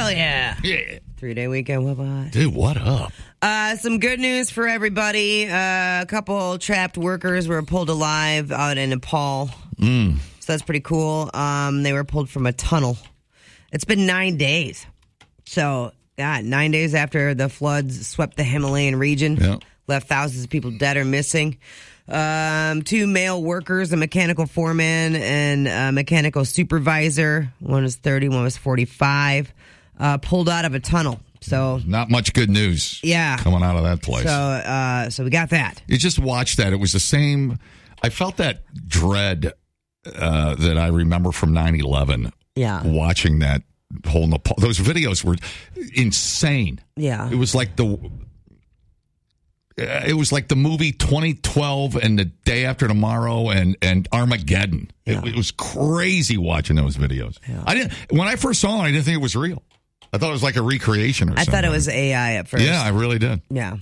Hell yeah. Yeah. 3-day weekend. What? Dude, what up? Some good news for everybody. A couple trapped workers were pulled alive out in Nepal. So that's pretty cool. They were pulled from a tunnel. It's been 9 days. So, 9 days after the floods swept the Himalayan region, left thousands of people dead or missing. 2 male workers, a mechanical foreman and a mechanical supervisor. One was 30, one was 45, pulled out of a tunnel. So not much good news. Coming out of that place. So we got that. You just watched that. It was the same. I felt that dread that I remember from 9/11. Yeah. Watching that whole Nepal. Those videos were insane. Yeah. It was like the movie 2012 and The Day After Tomorrow and Armageddon. Yeah. It was crazy watching those videos. Yeah. When I first saw it, I didn't think it was real. I thought it was like a recreation or something. I thought it was AI at first. Yeah, I really did. Yeah.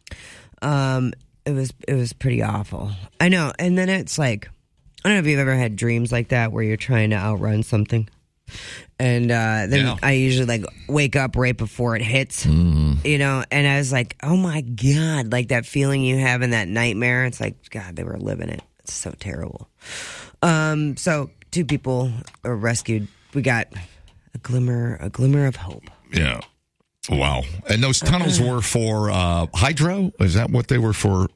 It was pretty awful. I know. And then it's like, I don't know if you've ever had dreams like that where you're trying to outrun something. And then I usually wake up right before it hits, and I was like, oh my God, like that feeling you have in that nightmare. It's like, God, they were living it. It's so terrible. So 2 people are rescued. We got a glimmer of hope. Yeah. Wow. And those tunnels were for hydro? Is that what they were for?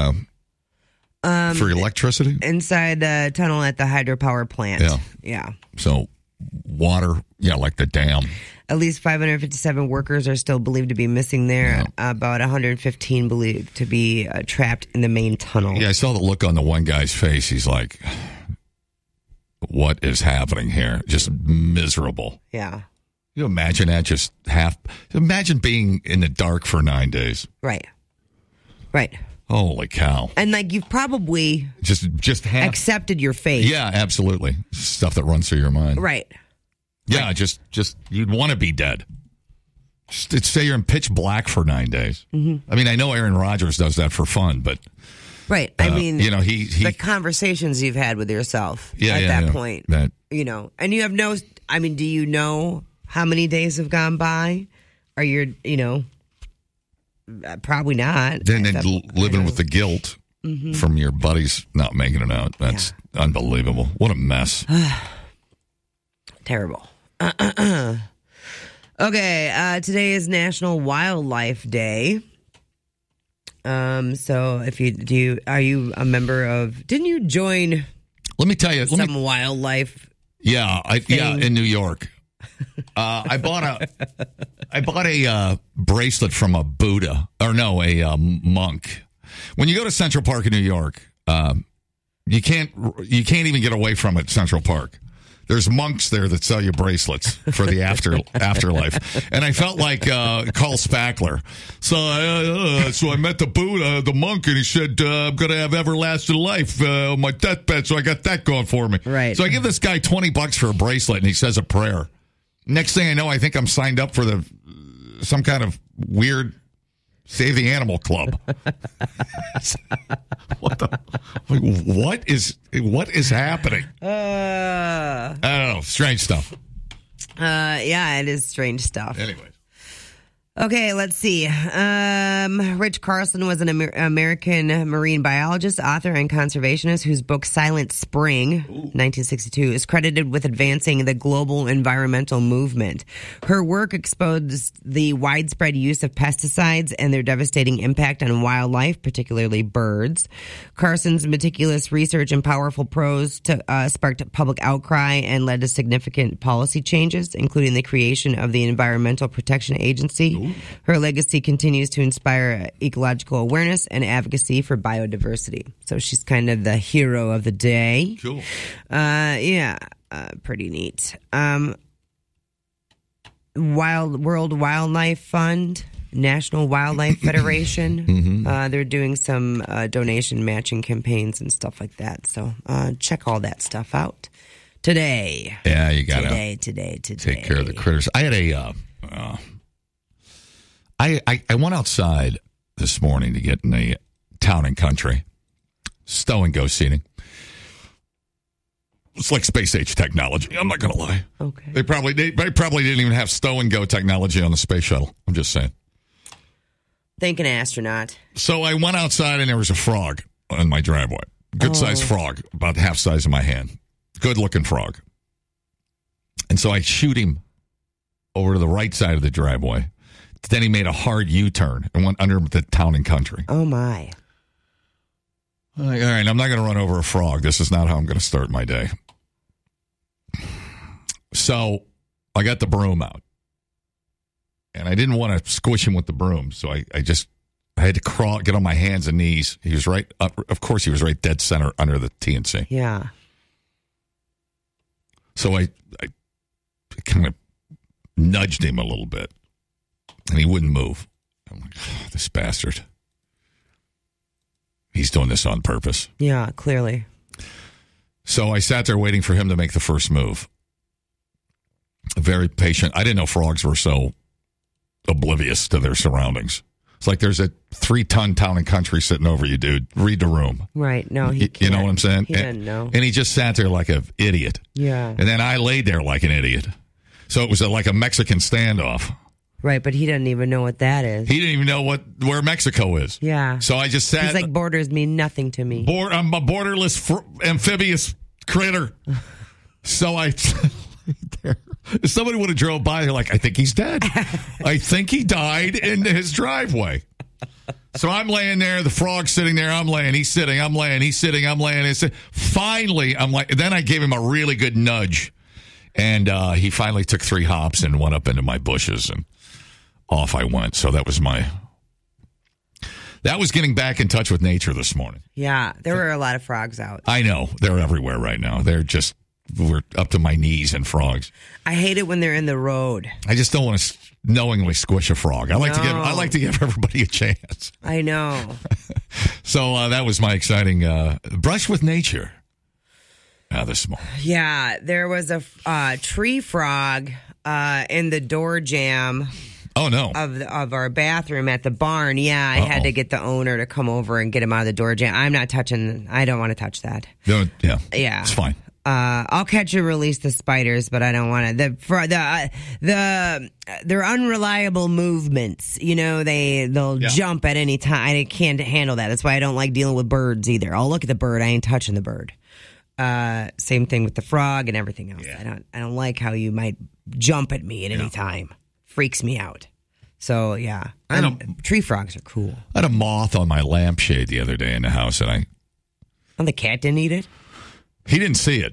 For electricity? Inside the tunnel at the hydropower plant. Yeah. So water, like the dam. At least 557 workers are still believed to be missing there. About 115 believed to be trapped in the main tunnel. Yeah, I saw the look on the one guy's face. He's like, what is happening here? Just miserable. Yeah. You imagine that imagine being in the dark for 9 days. Right. Holy cow. And you've probably just accepted your fate. Yeah, absolutely. Stuff that runs through your mind. Right. Yeah, right. just you'd want to be dead. Just say you're in pitch black for 9 days. Mm-hmm. I mean, I know Aaron Rodgers does that for fun, but right. I mean, he the conversations you've had with yourself at that point, and you have do you know how many days have gone by? Or you're, probably not. Then living with the guilt from your buddies not making it out. That's unbelievable. What a mess. Terrible. Okay, today is National Wildlife Day. So are you a member of? Didn't you join? Let me tell you, wildlife. Yeah, in New York. I bought a bracelet from a Buddha, a monk. When you go to Central Park in New York, you can't even get away from it. Central Park. There's monks there that sell you bracelets for the afterlife. And I felt like Carl Spackler. So I met the Buddha, the monk, and he said, I'm going to have everlasting life on my deathbed, so I got that going for me. Right. So I give this guy $20 for a bracelet, and he says a prayer. Next thing I know, I think I'm signed up for some kind of weird Save the Animal Club. What is happening? I don't know. Strange stuff. Yeah, it is strange stuff. Anyways. Okay, let's see. Rich Carlson was an American marine biologist, author, and conservationist whose book Silent Spring, 1962, is credited with advancing the global environmental movement. Her work exposed the widespread use of pesticides and their devastating impact on wildlife, particularly birds. Carson's meticulous research and powerful prose sparked public outcry and led to significant policy changes, including the creation of the Environmental Protection Agency. Ooh. Her legacy continues to inspire ecological awareness and advocacy for biodiversity. So she's kind of the hero of the day. Cool. Pretty neat. World Wildlife Fund, National Wildlife Federation. Mm-hmm. They're doing some donation matching campaigns and stuff like that. So check all that stuff out today. Yeah, you got to today. Take care of the critters. I had I went outside this morning to get in the Town and Country stow and go seating. It's like space age technology. I'm not going to lie. Okay. They probably didn't even have stow and go technology on the space shuttle. I'm just saying. Think an astronaut. So I went outside and there was a frog in my driveway. Good sized frog, about half size of my hand. Good looking frog. And so I shoot him over to the right side of the driveway. Then he made a hard U-turn and went under the Town and Country. Oh, my. All right, I'm not going to run over a frog. This is not how I'm going to start my day. So I got the broom out. And I didn't want to squish him with the broom. So I had to get on my hands and knees. He was right up. Of course, he was right dead center under the TNC. Yeah. So I kind of nudged him a little bit. And he wouldn't move. I'm like, oh, this bastard. He's doing this on purpose. Yeah, clearly. So I sat there waiting for him to make the first move. Very patient. I didn't know frogs were so oblivious to their surroundings. It's like there's a 3-ton Town and Country sitting over you, dude. Read the room. Right. No, he can't. You know what I'm saying? He didn't know. And he just sat there like an idiot. Yeah. And then I laid there like an idiot. So it was like a Mexican standoff. Right, but he doesn't even know what that is. He didn't even know where Mexico is. Yeah. So I just sat. He's like, borders mean nothing to me. I'm a borderless amphibious critter. So if somebody would have drove by, they're like, I think he's dead. I think he died in his driveway. So I'm laying there, the frog's sitting there, I'm laying, he's sitting, I'm laying, he's sitting, I'm laying. Finally, then I gave him a really good nudge. And he finally took 3 hops and went up into my bushes, and off I went. So that was getting back in touch with nature this morning. Yeah, there were a lot of frogs out. I know. They're everywhere right now. We're up to my knees in frogs. I hate it when they're in the road. I just don't want to knowingly squish a frog. I like to give everybody a chance. I know. So that was my exciting brush with nature this morning. Yeah, there was a tree frog in the door jamb. Oh, no. Of our bathroom at the barn. Yeah, I had to get the owner to come over and get him out of the door jam. I don't want to touch that. No, yeah. Yeah. It's fine. I'll catch and release the spiders, but I don't want to. They're unreliable movements. You know, they'll jump at any time. I can't handle that. That's why I don't like dealing with birds either. I'll look at the bird. I ain't touching the bird. Same thing with the frog and everything else. Yeah. I don't like how you might jump at me at any time. Freaks me out. So yeah, tree frogs are cool. I had a moth on my lampshade the other day in the house, and the cat didn't eat it. He didn't see it,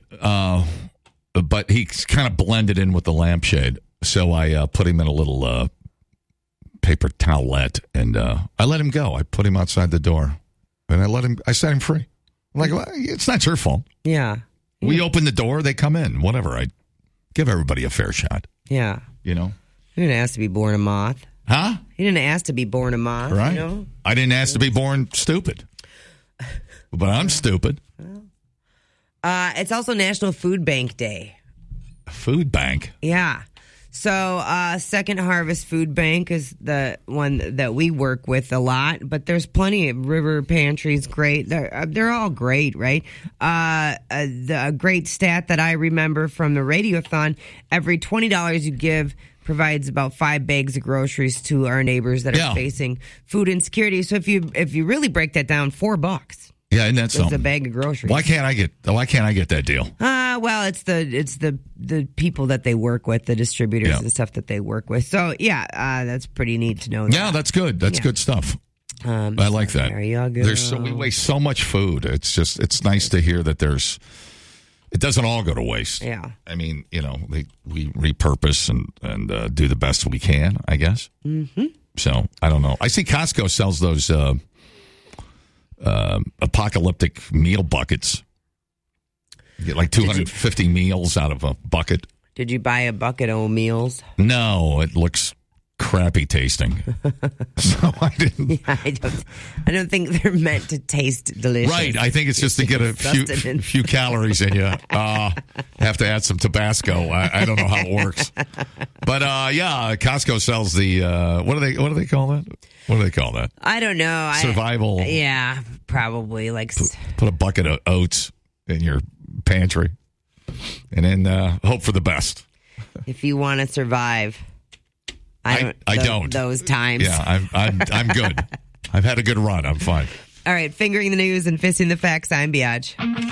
but he kind of blended in with the lampshade. So I put him in a little paper towelette, and I let him go. I put him outside the door, and I set him free. I'm like, well, it's not your fault. Yeah. We open the door, they come in. Whatever. I give everybody a fair shot. Yeah. You know? He didn't ask to be born a moth. Huh? He didn't ask to be born a moth. Right. You know? I didn't ask to be born stupid. But I'm stupid. It's also National Food Bank Day. Food bank? Yeah. So Second Harvest Food Bank is the one that we work with a lot, but there's plenty of River Pantries. Great. They're all great, right? The great stat that I remember from the Radiothon, every $20 you give provides about 5 bags of groceries to our neighbors that are facing food insecurity. So if you really break that down, $4. Yeah, isn't that something? It's a bag of groceries. Why can't I get that deal? Well, it's the people that they work with, the distributors and stuff that they work with. So yeah, that's pretty neat to know. Yeah, that's good. That's good stuff. I like that. There you go. We waste so much food. It's nice to hear that it doesn't all go to waste. Yeah. I mean, we repurpose and do the best we can, I guess. Mm-hmm. So I don't know. I see Costco sells those apocalyptic meal buckets. You get like 250 meals out of a bucket. Did you buy a bucket of meals? No, it looks crappy tasting. So I didn't. Yeah, I don't think they're meant to taste delicious. Right. I think it's just to get a few calories in you. Have to add some Tabasco. I don't know how it works. But Costco sells the what do they call that? What do they call that? I don't know. Survival. Yeah, probably like put a bucket of oats in your pantry. and then hope for the best. If you want to survive, I don't. Those times. Yeah, I'm good. I've had a good run. I'm fine. All right, fingering the news and fisting the facts. I'm Biatch.